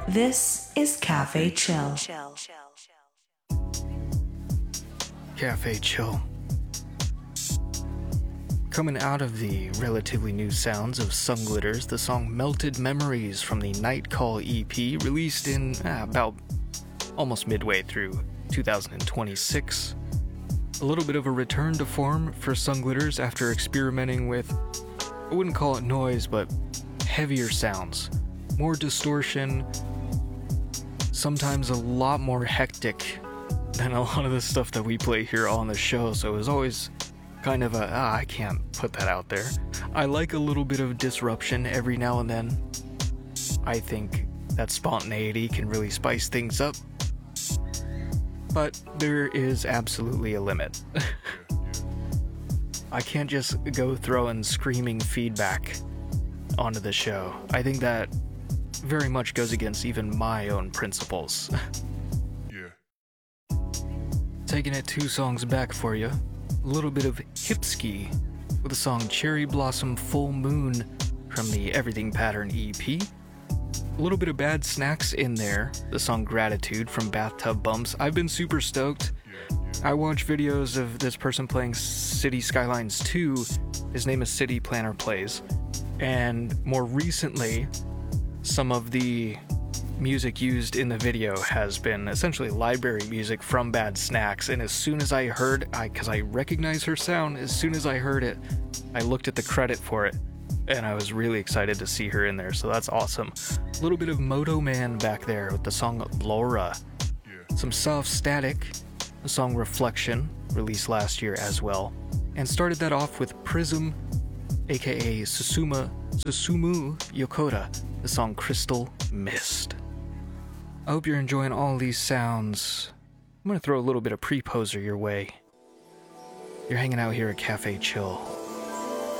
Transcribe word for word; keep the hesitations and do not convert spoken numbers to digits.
This is Cafe Chill. Cafe Chill. Coming out of the relatively new sounds of Sunglitters, the song Melted Memories from the Nightcall E P, released in ah, about almost midway through two thousand twenty-six. A little bit of a return to form for Sunglitters after experimenting with, I wouldn't call it noise, but heavier sounds. More distortion, sometimes a lot more hectic than a lot of the stuff that we play here on the show, so it was always kind of a, ah, I can't put that out there. I like a little bit of disruption every now and then. I think that spontaneity can really spice things up. But there is absolutely a limit. I can't just go throwing screaming feedback onto the show. I think that very much goes against even my own principles. Yeah. Taking it two songs back for you. A little bit of Hipski with the song Cherry Blossom Full Moon from the Everything Pattern E P. A little bit of Bad Snacks in there, the song Gratitude from Bathtub Bumps. I've been super stoked. I watch videos of this person playing City Skylines two. His name is City Planner Plays. And more recently, some of the music used in the video has been essentially library music from Bad Snacks. And as soon as I heard, I, because I recognize her sound, as soon as I heard it, I looked at the credit for it. And I was really excited to see her in there, so that's awesome. A little bit of Moto Man back there with the song Laura. Yeah. Some Soft Static, the song Reflection, released last year as well. And started that off with Prism, aka Susuma, Susumu Yokota, the song Crystal Mist. I hope you're enjoying all these sounds. I'm gonna throw a little bit of Pre-Poser your way. You're hanging out here at Cafe Chill.